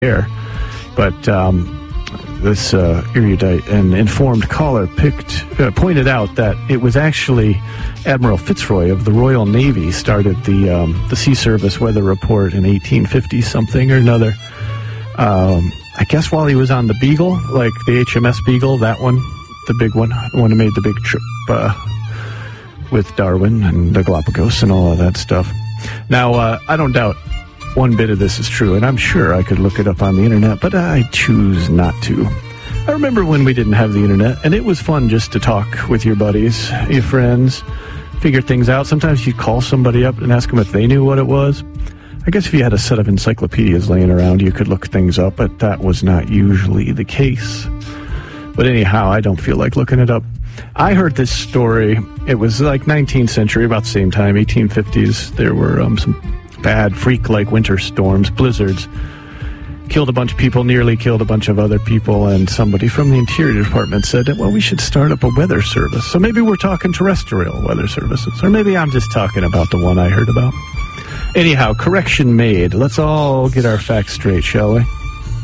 air. But this erudite and informed caller pointed out that it was actually Admiral Fitzroy of the Royal Navy started the Sea Service Weather Report in 1850 something or another. I guess while he was on the Beagle, like the HMS Beagle, that one, the big one, the one who made the big trip with Darwin and the Galapagos and all of that stuff. Now, I don't doubt one bit of this is true, and I'm sure I could look it up on the internet, but I choose not to. I remember when we didn't have the internet, and it was fun just to talk with your buddies, your friends, figure things out. Sometimes you'd call somebody up and ask them if they knew what it was. I guess if you had a set of encyclopedias laying around, you could look things up, but that was not usually the case. But anyhow, I don't feel like looking it up. I heard this story. It was like 19th century, about the same time, 1850s. There were some bad freak-like winter storms, blizzards. Killed a bunch of people, nearly killed a bunch of other people, and somebody from the Interior Department said, well, we should start up a weather service. So maybe we're talking terrestrial weather services, or maybe I'm just talking about the one I heard about. Anyhow, correction made. Let's all get our facts straight, shall we?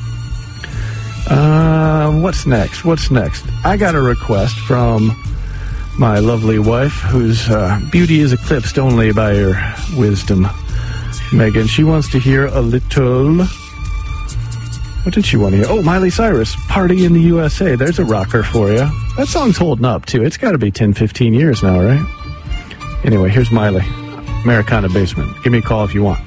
What's next? I got a request from my lovely wife, whose beauty is eclipsed only by her wisdom, Megan. She wants to hear a little... What did she want to hear? Oh, Miley Cyrus, Party in the USA. There's a rocker for you. That song's holding up, too. It's got to be 10, 15 years now, right? Anyway, here's Miley. Americana Basement. Give me a call if you want.